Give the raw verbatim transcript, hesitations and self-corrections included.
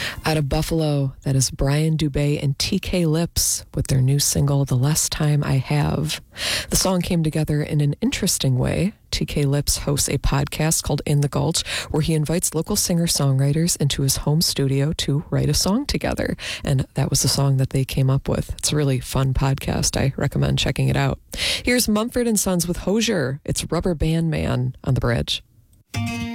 Out of Buffalo, that is Brian Dubé and T K Lips with their new single, The Less Time I Have. The song came together in an interesting way. T K Lips hosts a podcast called In the Gulch, where he invites local singer-songwriters into his home studio to write a song together. And that was the song that they came up with. It's a really fun podcast. I recommend checking it out. Here's Mumford and Sons with Hozier. It's Rubber Band Man on the Bridge.